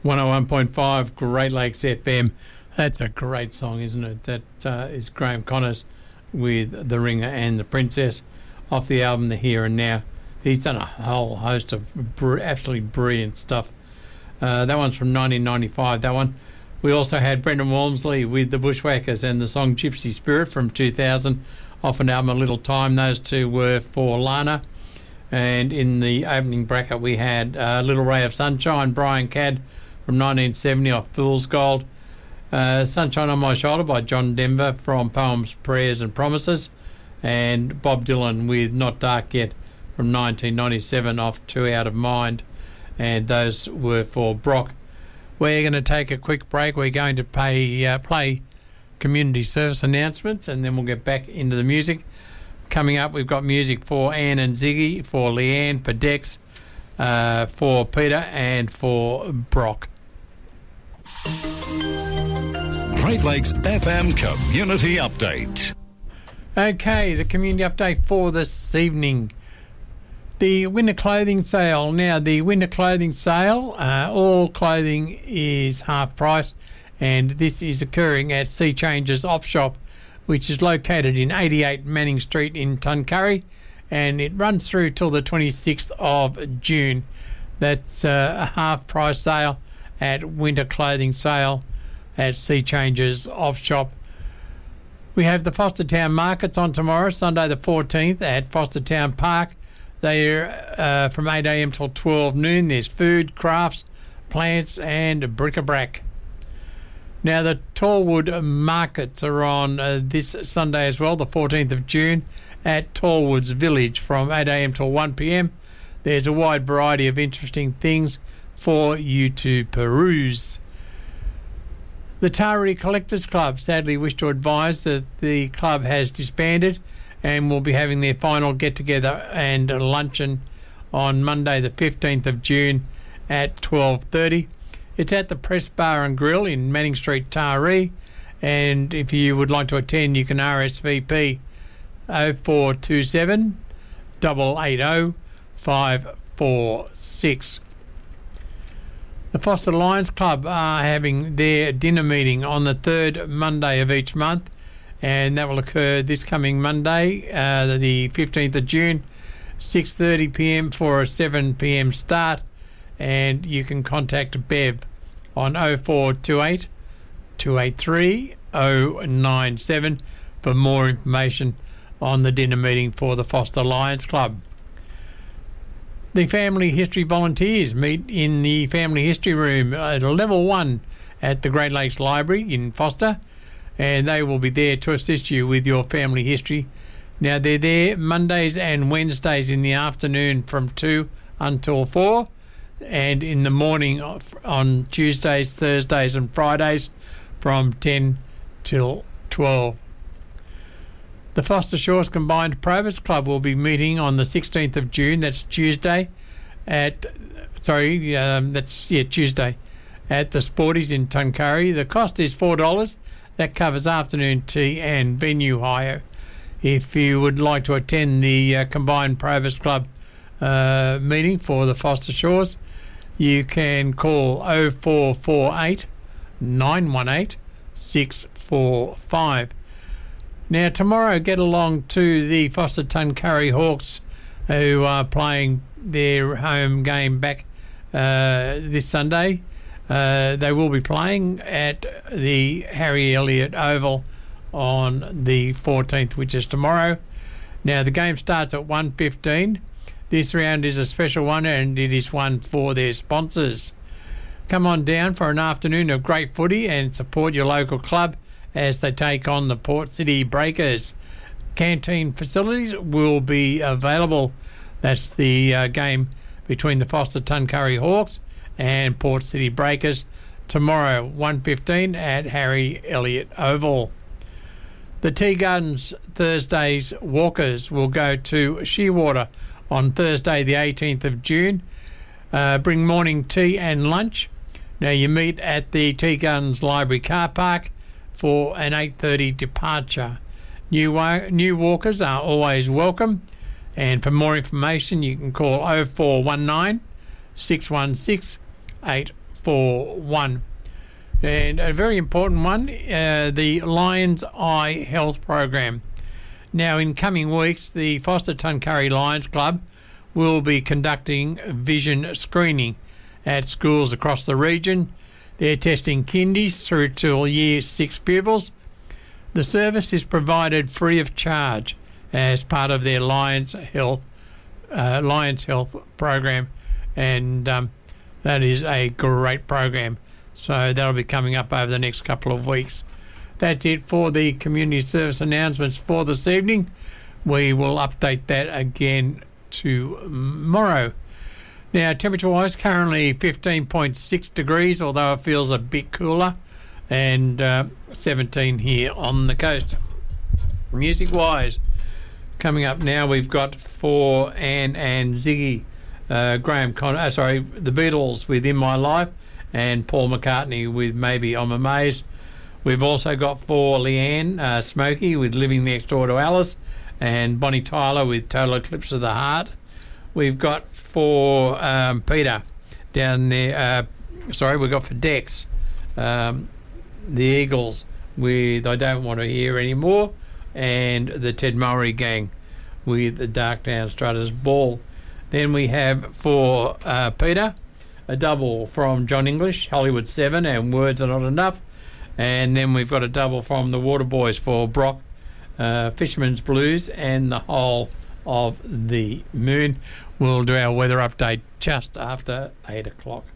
101.5 Great Lakes FM. That's a great song, isn't it? That is Graham Connors with The Ringer and The Princess off the album The Here and Now. He's done a whole host of absolutely brilliant stuff. That one's from 1995, that one. We also had Brendan Walmsley with The Bushwhackers and the song Gypsy Spirit from 2000 off an album A Little Time. Those two were for Lana. And in the opening bracket we had Little Ray of Sunshine, Brian Cadd from 1970 off Fool's Gold. Sunshine on My Shoulder by John Denver from Poems, Prayers and Promises. And Bob Dylan with Not Dark Yet from 1997 off Too Out of Mind. And those were for Brock. We're going to take a quick break. We're going to play community service announcements, and then we'll get back into the music. Coming up, we've got music for Anne and Ziggy, for Leanne, for Dex, for Peter, and for Brock. Great Lakes FM Community Update. Okay, the community update for this evening. The winter clothing sale. Now, the winter clothing sale, all clothing is half price, and this is occurring at Sea Changes Op Shop, which is located in 88 Manning Street in Tuncurry, and it runs through till the 26th of June. That's a half price sale at winter clothing sale at Sea Changes Op Shop. We have the Fostertown Markets on tomorrow, Sunday the 14th at Fostertown Park. They're from 8 a.m. till 12 noon. There's food, crafts, plants and bric-a-brac. Now the Tallwood Markets are on this Sunday as well, the 14th of June at Tallwoods Village from 8 a.m. till 1 p.m. There's a wide variety of interesting things for you to peruse. The Taree Collectors Club sadly wish to advise that the club has disbanded and will be having their final get-together and luncheon on Monday the 15th of June at 12:30. It's at the Press Bar and Grill in Manning Street, Taree, and if you would like to attend, you can RSVP 0427 880 546. The Foster Lions Club are having their dinner meeting on the third Monday of each month, and that will occur this coming Monday, the 15th of June, 6:30 p.m. for a 7 p.m. start, and you can contact Bev on 0428 283 097 for more information on the dinner meeting for the Foster Lions Club. The Family History Volunteers meet in the Family History Room at Level 1 at the Great Lakes Library in Foster, and they will be there to assist you with your family history. Now, they're there Mondays and Wednesdays in the afternoon from 2 until 4, and in the morning on Tuesdays, Thursdays and Fridays from 10 till 12. The Foster Shores Combined Provis Club will be meeting on the 16th of June, that's Tuesday, Tuesday, at the Sporties in Tuncurry. The cost is $4. That covers afternoon tea and venue hire. If you would like to attend the Combined Provis Club meeting for the Foster Shores, you can call 0448 918 645. Now, tomorrow, get along to the Foster Tuncurry Hawks, who are playing their home game back this Sunday. They will be playing at the Harry Elliott Oval on the 14th, which is tomorrow. Now, the game starts at 1:15. This round is a special one, and it is one for their sponsors. Come on down for an afternoon of great footy and support your local club as they take on the Port City Breakers. Canteen facilities will be available. That's the game between the Foster Tuncurry Hawks and Port City Breakers tomorrow, 1:15 at Harry Elliott Oval. The Tea Gardens Thursdays Walkers will go to Shearwater on Thursday the 18th of June. Bring morning tea and lunch. Now, you meet at the Tea Gardens Library car park for an 8:30 departure. New walkers are always welcome, and for more information you can call 0419 616 8 841. And a very important one, the Lions Eye Health Program. Now, in coming weeks, the Foster Tuncurry Lions Club will be conducting vision screening at schools across the region. They're testing kindies through to Year 6 pupils. The service is provided free of charge as part of their Lions Health program, and that is a great program. So that'll be coming up over the next couple of weeks. That's it for the community service announcements for this evening. We will update that again tomorrow. Now, temperature-wise, currently 15.6 degrees, although it feels a bit cooler, and 17 here on the coast. Music-wise, coming up now, we've got for Anne and Ziggy, the Beatles with In My Life, and Paul McCartney with Maybe I'm Amazed. We've also got for Leanne, Smokey with Living Next Door to Alice, and Bonnie Tyler with Total Eclipse of the Heart. We've got for Peter down there, we've got for Dex, the Eagles with I Don't Want to Hear Anymore, and the Ted Murray Gang with the Darktown Strutters Ball. Then we have for Peter a double from John English, Hollywood 7 and Words Are Not Enough. And then we've got a double from the Waterboys for Brock, Fisherman's Blues and The Whole of the Moon. We'll do our weather update just after 8 o'clock.